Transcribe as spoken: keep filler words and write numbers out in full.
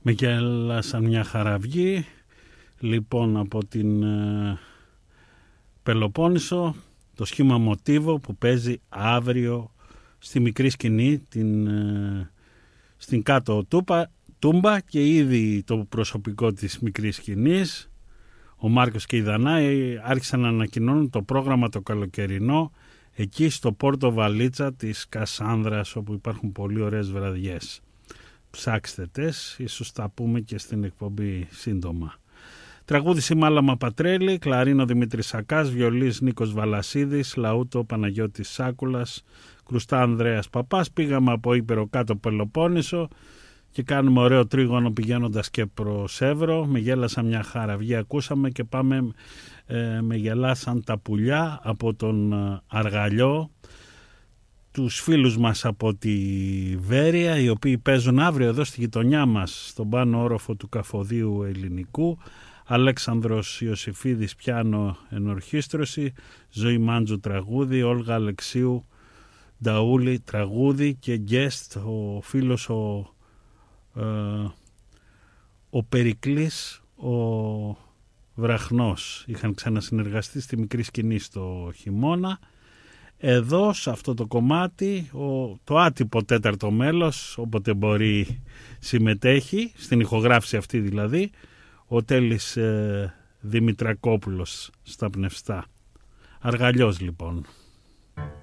Με γέλασαν μια χαραυγή, λοιπόν, από την ε, Πελοπόννησο, το σχήμα Μοτίβο που παίζει αύριο στη μικρή σκηνή, την, ε, στην κάτω τούπα, Τούμπα, και ήδη το προσωπικό της μικρής σκηνής, ο Μάρκος και η Δανάη, άρχισαν να ανακοινώνουν το πρόγραμμα το καλοκαιρινό εκεί στο Πόρτο Βαλίτσα της Κασάνδρας, όπου υπάρχουν πολύ ωραίες βραδιές. Ψάξτε τες, ίσως τα πούμε και στην εκπομπή σύντομα. Τραγούδι Σιμάλαμα Πατρέλη, κλαρίνο Δημήτρης Σακάς, βιολής Νίκος Βαλασίδης, λαούτο Παναγιώτης Σάκουλας, κρουστά Ανδρέας Παπάς. Πήγαμε από Ήπειρο κάτω Πελοπόννησο και κάνουμε ωραίο τρίγωνο πηγαίνοντας και προς Εύρο. Με γέλασαν μια χαραυγή ακούσαμε, και πάμε ε, με γελάσαν τα πουλιά από τον ε, Αργαλιό, τους φίλους μας από τη Βέρεια, οι οποίοι παίζουν αύριο εδώ στη γειτονιά μας, στον πάνω όροφο του Καφοδίου Ελληνικού. Αλέξανδρος Ιωσήφιδης πιάνο ενορχήστρωση, Ζωή Μάντζου τραγούδι, Όλγα Αλεξίου Νταούλη τραγούδι, και guest ο φίλος ο, ε, ο Περικλής ο Βραχνός. Είχαν ξανασυνεργαστεί στη μικρή σκηνή στο χειμώνα. Εδώ σε αυτό το κομμάτι ο, το άτυπο τέταρτο μέλος, όποτε μπορεί συμμετέχει στην ηχογράφηση αυτή, δηλαδή ο Τέλης ε, Δημητρακόπουλος στα πνευστά. Αργαλιός λοιπόν.